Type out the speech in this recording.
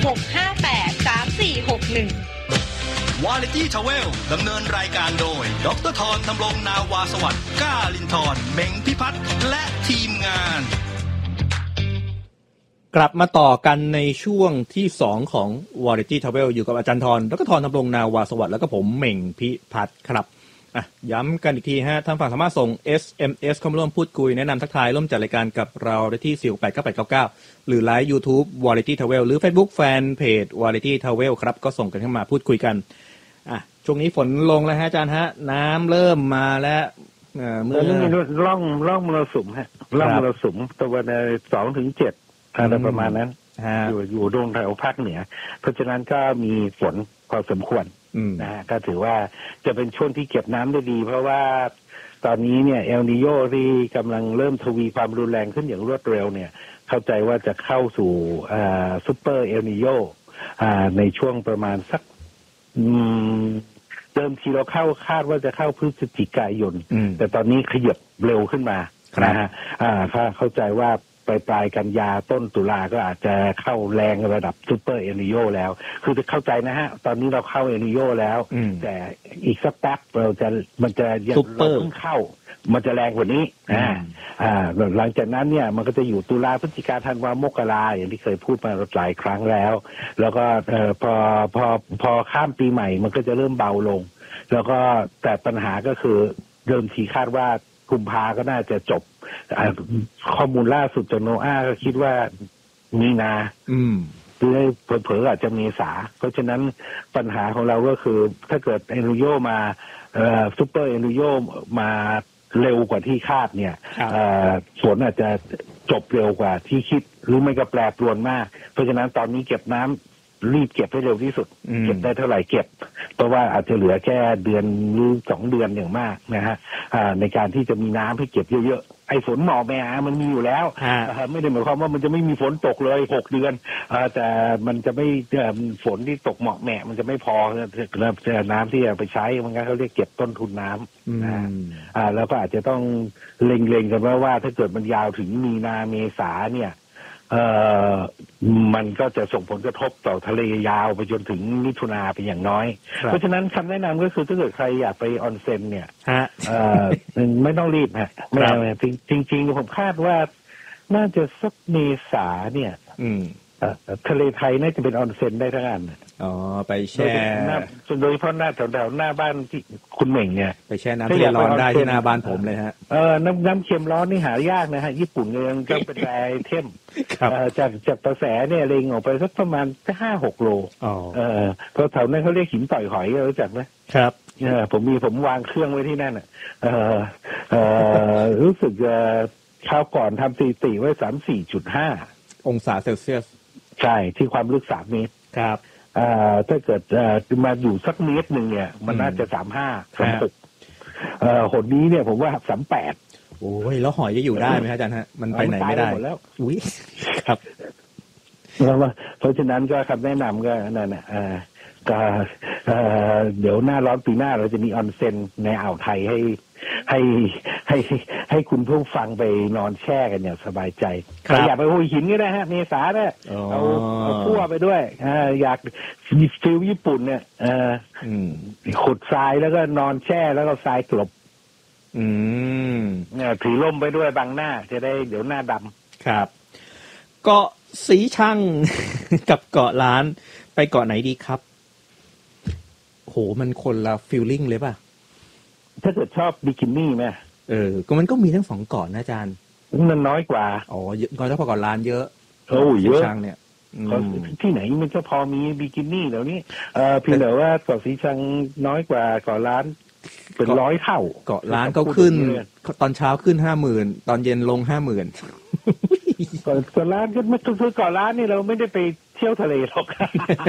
วาไรตี้ทราเวลดำเนินรายการโดยดร.ธร ธำรงนาวาสวัสดิ์ก้าลินทร์เม้งพิพัฒน์และทีมงานกลับมาต่อกันในช่วงที่2ของ Variety Travel อยู่กับอาจารย์ธร ดร.ธร ธำรงนาวาสวัสดิ์แล้วก็ผมเม่งพิพัฒน์ครับย้ำกันอีกทีทางฝั่งสามารถส่ง SMS เข้ามาร่วมพูดคุยแนะนำทักทายร่วมจัดรายการกับเราได้ที่ 4689899 หรือไลฟ์ YouTube Variety Travel หรือ Facebook Fanpage Variety Travel ครับก็ส่งกันเข้ามาพูดคุยกันช่วงนี้ฝนลงแล้วอาจารย์น้ำเริ่มมาแล้วเมื่อร่องมรสุมร่องมรสุมตะวัน2 ถึง 7อะไรประมาณนั้นอยู่ตรงแถวภาคเหนือเพราะฉะนั้นก็มีฝนพอสมควรนะฮะก็ถือว่าจะเป็นช่วงที่เก็บน้ำได้ดีเพราะว่าตอนนี้เนี่ยเอลนีโญที่กำลังเริ่มทวีความรุนแรงขึ้นอย่างรวดเร็วเนี่ยเข้าใจว่าจะเข้าสู่ซุปเปอร์เอลนีโญในช่วงประมาณสักเดิมทีเราคาดว่าจะเข้าพฤศจิกายนแต่ตอนนี้ขยับเร็วขึ้นมานะฮะเข้าใจว่าปลายกันยาต้นตุลาก็อาจจะเข้าแรงระดับซุปเปอร์เอลนีโญแล้วคือจะเข้าใจนะฮะตอนนี้เราเข้าเอลนีโญแล้วแต่อีกสักแป๊บมันจะซุปเปอร์เข้ามันจะแรงกว่านี้หลังจากนั้นเนี่ยมันก็จะอยู่ตุลาพฤศจิกาธันวามกราอย่างที่เคยพูดมาหลายครั้งแล้วแล้วก็พอข้ามปีใหม่มันก็จะเริ่มเบาลงแล้วก็แต่ปัญหาก็คือเดิมทีคาดว่ากุมภาก็น่าจะจบข้อมูลล่าสุดจากโนอาก็คิดว่ามีนาหรือเผลอๆอาจจะเมษาเพราะฉะนั้นปัญหาของเราก็คือถ้าเกิดเอลนีโญมาซุปเปอร์เอลนีโญมาเร็วกว่าที่คาดเนี่ยฝนอาจจะจบเร็วกว่าที่คิดหรือไม่ก็แปรปรวนมากเพราะฉะนั้นตอนนี้เก็บน้ำรีบเก็บให้เร็วที่สุดเก็บได้เท่าไหร่เก็บเพราะว่าอาจจะเหลือแค่เดือนหรือ2 เดือนอย่างมากนะฮะในการที่จะมีน้ำให้เก็บเยอะๆไอ้ฝนหมอกแม่มันมีอยู่แล้วไม่ได้หมายความว่ามันจะไม่มีฝนตกเลย6 เดือนแต่มันจะไม่ฝนที่ตกหมอกแม่มันจะไม่พอน้ำที่จะไปใช้มันก็เขาเรียกเก็บต้นทุนน้ำแล้วก็อาจจะต้องเล็งๆกันว่าถ้าเกิดมันยาวถึงมีนาเมษาเนี่ยมันก็จะส่งผลกระทบต่อทะเลยาวไปจนถึงมิถุนาเป็นอย่างน้อยเพราะฉะนั้นคำแนะนำก็คือถ้าเกิดใครอยากไปออนเซ็นเนี่ยไม่ต้องรีบฮะไม่จริงๆผมคาดว่าน่าจะสักเมษาเนี่ยทะเลไทยน่าจะเป็นออนเซ็นได้ทั้งอันไปแช่โดยเฉพาะหน้าแถวหน้าบ้านที่คุณเหม่งเนี่ยไปแช่น้ำที่ร้อนได้ที่หน้าบ้านผมเลยฮะน้ำเค็มร้อนนี่หายากนะฮะญี่ปุ่นยังก็เป็นแรเทมจากกระแสเนี่ยเล็งออกไปสักประมาณ5-6 โลเพราะแถวนั้นเขาเรียกหินต่อยหอยรู้จักไหมครับผมวางเครื่องไว้ที่นั่นรู้สึกคราวก่อนทำสถิติไว้ 34.5 องศาเซลเซียสใช่ที่ความลึก3 เมตรครับถ้าเกิดมาอยู่สักเมตรหนึ่งเนี่ยมันน่าจะ35-36หนนี้เนี่ยผมว่า38 โอ้ยแล้วหอยจะอยู่ได้ไหมอาจารย์ฮะมันไปไหนไม่ได้หมดแล้วอุ้ยครับเพราะฉะนั้นก็คำแนะนำก็นั่นนะก็เดี๋ยวหน้าร้อนปีหน้าเราจะมีออนเซ็นในอ่าวไทยให้คุณผู้ฟังไปนอนแช่กันอย่างสบายใจใครอยากไปหัวหินก็ได้ฮะเมษาเนี่ยเอาพั่วไปด้วยอยากฟิลญี่ปุ่นเนี่ยขุดทรายแล้วก็นอนแช่แล้วก็ทรายกลบเนี่ยถือร่มไปด้วยบังหน้าจะได้เดี๋ยวหน้าดำครับเกาะสีชังกับเกาะล้านไปเกาะไหนดีครับโหมันคนละฟีลลิ่งเลยป่ะถ้าเกิดชอบบิกินี่ไหมก็มันก็มีทั้ง2 เกาะนะอาจารย์มันน้อยกว่าน้อยกว่าเกาะล้านเยอะเยอะชังเนี่ยที่ไหนมันก็พอมีบิกินี่เดี๋ยวนี้เพียงแต่ว่าเกาะสีชังน้อยกว่าเกาะล้านเป็น100 เท่าเกาะล้านเขาขึ้นตอนเช้าขึ้น 50,000 ตอนเย็นลง 50,000 เกาะล้านก็ไม่คือเกาะล้านนี่เราไม่ได้ไปเที่ยวทะเลหรอก